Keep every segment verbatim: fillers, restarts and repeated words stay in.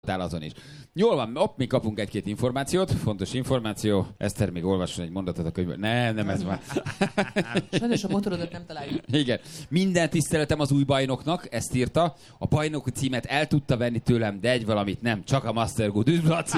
azon is. Jól van, ott mi kapunk egy-két információt, fontos információ. Eszter még olvasson egy mondatot a könyvből. Nem, nem ez van. Sajnos a motorodat nem találjuk. Igen. Minden tiszteletem az új bajnoknak, ezt írta. A bajnoki címet el tudta venni tőlem, de egy valamit nem, csak a Master Good. Üdv, Laci!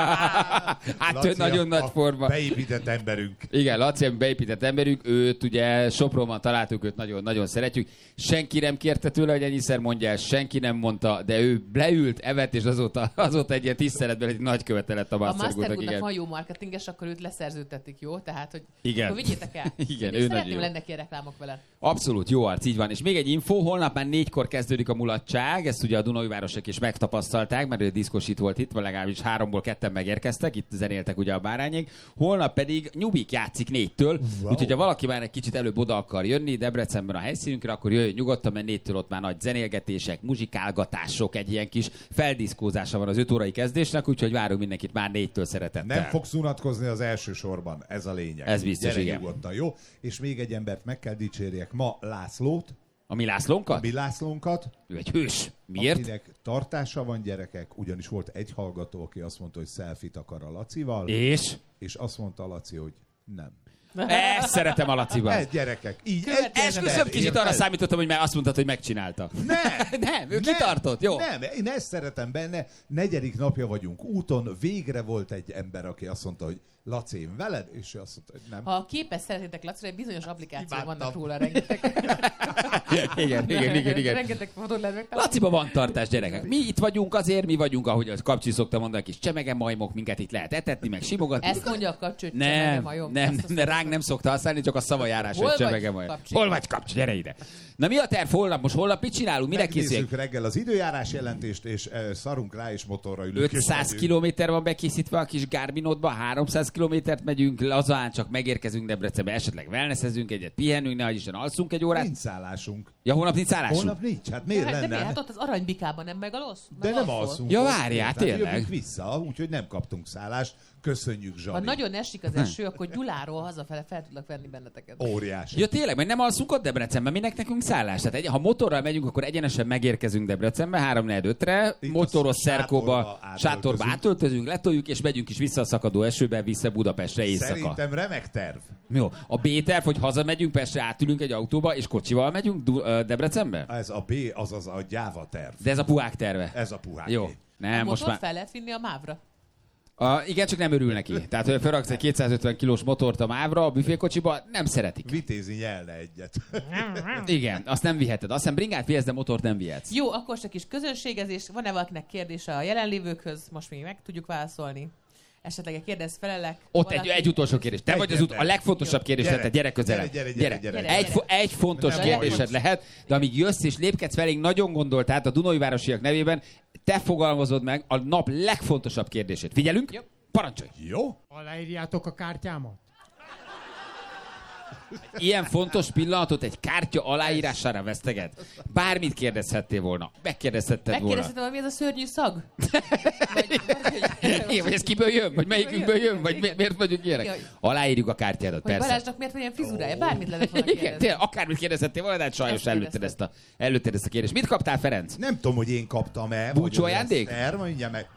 Hát Laci ő nagyon a, nagy forma. Beépített emberünk. Igen, Laci, a beépített emberünk, őt ugye Sopronban találtuk, őt nagyon, nagyon szeretjük. Senki nem kérte tőle, hogy ennyiszer mondja el, senki nem mondta, de ő leült, evett, és azóta, azóta egy ilyen tiszteletben egy nagy követe lett a Master Good-nak. A Master Good-nak van jó marketinges, akkor őt leszerződtetik, jó? Tehát, hogy igen. Akkor vigyétek el. Igen, ő szeretném, nagyon lennek ilyen reklámok vele. Abszolút, jó arc, így van. És még egy info, holnap már négykor kezdődik a mulatság, ezt ugye a Dunaújvárosok is megtapasztalták, mert ő diszkosít volt itt, vagy legalábbis háromból ketten megérkeztek, itt zenéltek ugye a bárányék. Holnap pedig Nyubik játszik négytől, wow. Úgyhogy ha valaki már egy kicsit előbb oda akar jönni Debrecenben a helyszínünkre, akkor jöjjön nyugodtan, mert négytől ott már nagy zenélgetések, muzsikálgatások, egy ilyen kis feldiszkózása van az öt órai kezdésnek, úgyhogy várunk mindenkit már négytől szeretettel. Nem fogsz unatkozni az első sorban, ez a lényeg. Ez biztos, Gyere igen. nyugodtan, jó? És még egy embert meg kell dicsérjek ma, Lászlót. A mi Lászlónkat? A mi Lászlónkat. Ő egy hős. Miért? Akinek tartása van, gyerekek, ugyanis volt egy hallgató, aki azt mondta, hogy selfie-t akar a Lacival. És? És azt mondta a Laci, hogy nem. Ezt szeretem a Laciban. Ez gyerekek. Így, Esküszöm, kicsit arra számítottam, hogy már azt mondtad, hogy megcsinálta. Nem! nem, ő nem, kitartott, jó? Nem, én ezt szeretem benne. Negyedik napja vagyunk úton, végre volt egy ember, aki azt mondta, hogy Laci, én veled? És ő azt mondta, hogy nem. Ha képes szeretnétek Lacira, egy bizonyos applikációk Imádtam. vannak róla rengeteg. igen, igen, igen, igen. Rengeteg fotót lehet megtalálni. Laciba van tartás, gyerekek. Mi itt vagyunk azért, mi vagyunk, ahogy a Kapcsi szokta mondani, kis csemege majmok, minket itt lehet etetni, meg simogatni. Ezt mondja a Kapcsi, hogy nem, csemege majom. nem, nem, nem, ránk nem szokta használni, csak a szavajárás, hogy csemege majom. Hol vagy, Kapcsi, gyere ide. Na mi a terv holnap? Most holnap mit csinálunk? Mire készüljünk? Megnézzük reggel az időjárás jelentést, és e, szarunk rá, és motorra ülünk. ötszáz kilométer van bekészítve a kis Garminodba, háromszáz kilométert megyünk, lazán csak megérkezünk Debrecenbe, esetleg wellnessezünk egyet, pihenünk, nehogy Isten alszunk egy órát. Nincs szállásunk. Ja, holnap nincs szállásunk? Holnap nincs, hát miért de, lenne? De miért? Hát ott az Aranybikában nem megalsz? De nem alszunk. Ja, várjál, tényleg. Jövünk vissza, úgyhogy nem kaptunk szállást. Köszönjük, Zsani. Ha nagyon esik az eső, akkor Gyuláról hazafele fel tudlak venni benneteket. Óriási. Ja tényleg, mert nem alszunk ott Debrecenben, minek nekünk szállás. Tehát egy, ha motorral megyünk, akkor egyenesen megérkezünk Debrecenbe, három negyven ötre, motoros szerkóba, sátorba átöltözünk, letoljuk, és megyünk is vissza a szakadó esőbe, vissza Budapestre éjszaka. Szerintem remek terv. Jó, a B-terv, hogy hazamegyünk Pestre, átülünk egy autóba, és kocsival megyünk Du- uh, Debrecenbe? Ez a B, azaz a gyáva terv. De ez a puhák terve. Ez a puhák. Jó. Nem, a most motor már... fel lehet vinni a mávra. A, igen, csak nem örül neki. Tehát, hogy felraksz egy kétszázötven kilós motort a mávra, a büfékocsiba, nem szeretik. Vitézi nyelne egyet. Igen, azt nem viheted. Azt hiszem bringát vihetsz, de motort nem vihetsz. Jó, akkor csak is közönségezés. Van-e valakinek kérdése a jelenlévőkhöz? Most még meg tudjuk válaszolni. Esetleg egy kérdez felelek. Ott valaki... egy, egy utolsó kérdés. Te Egy vagy az ut- a legfontosabb kérdés, Gyere, tehát gyere közelebb. gyere, gyere, gyere, gyere, gyere. Egy, fo- egy fontos Nem kérdésed baj. lehet, de amíg jössz és lépkedsz felénk, nagyon gondolt, tehát a Dunaújvárosiak nevében, te fogalmazod meg a nap legfontosabb kérdését. Figyelünk? Jó. Parancsolj! Jó? Aláírjátok a kártyámat? Ilyen fontos pillanatot egy kártya aláírására veszteget. Bármit kérdezhettél volna. Megkérdezhetted volna. Megkérdezhetem, hogy mi ez a szörnyű szag? vagy, É, vagy ez kiből jön? Vagy melyikünkből jön? Vagy mi- miért vagyunk ilyenek? Aláírjuk a kártyádat, Hogy persze. Balázsnak miért van ilyen frizurája? Bármit lehet volna Igen, kérdezni. tényleg, akármit kérdezhettél volna, de hát sajnos Ezt előtted ezt, a, előtted ezt a kérdést. Mit kaptál, Ferenc? Nem tudom, hogy én kaptam-e. Búcsú vagy az ajándék? Eszter, mondja meg.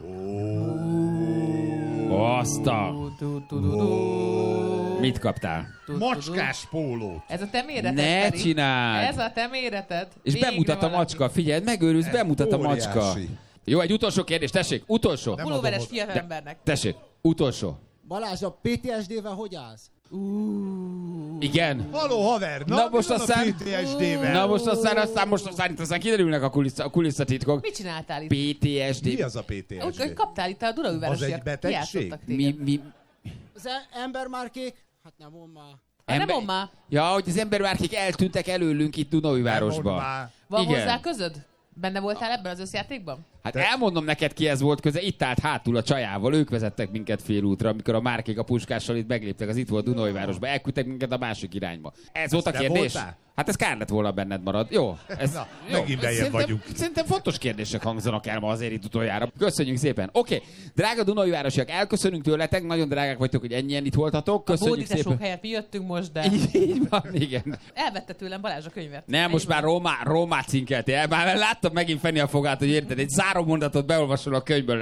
Azt a... Tu, tu, tu, tu. Mit kaptál? Tu, tu, tu. Macskás pólót. Ez a te méreted, Ne Feri. csináld! Ez a te méreted. És Végre bemutat a valaki. macska, figyelj, megőrülsz, bemutat a óriási. macska. Jó, egy utolsó kérdés, tessék, utolsó. Nem Pulóveres adom fiatalembernek. Tessék, utolsó. Balázs, a pé té es dé-vel hogy állsz? Igen. Haló, haver! Na, Na mi most van aztán- a pé té es dé-vel? Na most aztán, aztán, most aztán, itt aztán kiderülnek a, kulissza, a kulisszatitkok. Mit csináltál itt? pé té es dé. Mi az a pé té es Úgy, hogy dé? kaptál itt a Az egy Dunaújvárosiak. betegség? Kijátszottak Mi, téged. mi, Az e- embermárkék? Hát nem mond már. Hát nem ember- mondd már. Ja, hogy az embervárkék eltűntek előlünk itt Nem Dunaújvárosba. mondd már. Van Igen. hozzá közöd? Benne voltál ebben az összjátékban? Hát elmondom neked, ki ez volt köze. Itt állt hátul a csajával, ők vezettek minket félútra, amikor a Márkék a puskással itt megléptek, az itt volt Dunaújvárosba, elküldtek minket a másik irányba. Ez volt a te kérdés? voltál? Hát ez kár lett volna benned marad. Jó. Ez, Na, jó. megint bejebb Szerintem- vagyunk. Szerintem fontos kérdések hangzanak el ma azért itt utoljára. Köszönjük szépen. Oké, okay. Drága Dunaújvárosiak, elköszönünk tőletek, nagyon drágák vagytok, hogy ennyien itt voltatok. Köszönjük Bódítások szépen. helyett mi jöttünk most, de Így, így van, igen. elvette tőlem Balázs a könyvet. Nem, most már Rómá, Rómát cinkeltél. Már láttam megint fenni a fogát, hogy érted, egy három mondatot beolvasol a könyvből.